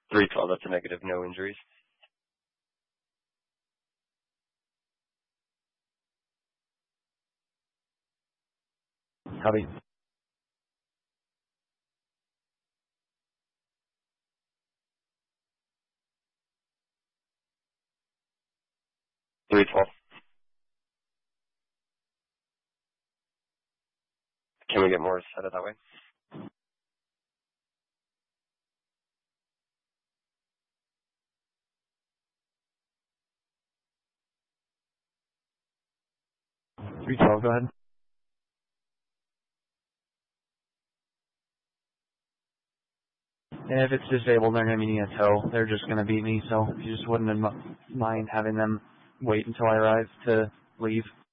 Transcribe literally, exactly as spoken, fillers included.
three twelve, that's a negative, no injuries. Copy. three twelve. Can we get more set it that way? three twelve, go ahead. And if it's disabled, they're going to be needing a tow. They're just going to beat me, so if you just wouldn't mind having them wait until I arrive to leave.